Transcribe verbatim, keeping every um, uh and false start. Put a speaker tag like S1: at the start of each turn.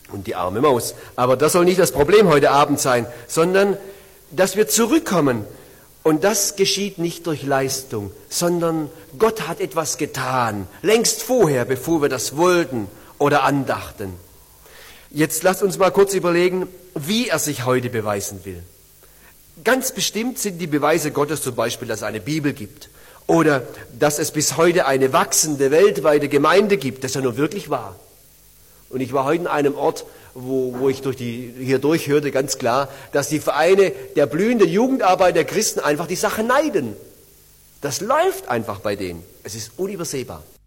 S1: und die arme Maus. Aber das soll nicht das Problem heute Abend sein, sondern dass wir zurückkommen. Und das geschieht nicht durch Leistung, sondern Gott hat etwas getan, längst vorher, bevor wir das wollten oder andachten. Jetzt lasst uns mal kurz überlegen, wie er sich heute beweisen will. Ganz bestimmt sind die Beweise Gottes zum Beispiel, dass es eine Bibel gibt oder dass es bis heute eine wachsende weltweite Gemeinde gibt. Das ist ja nur wirklich wahr. Und ich war heute an einem Ort, wo, wo ich durch die, hier durchhörte, ganz klar, dass die Vereine der blühenden Jugendarbeit der Christen einfach die Sache neiden. Das läuft einfach bei denen. Es ist unübersehbar.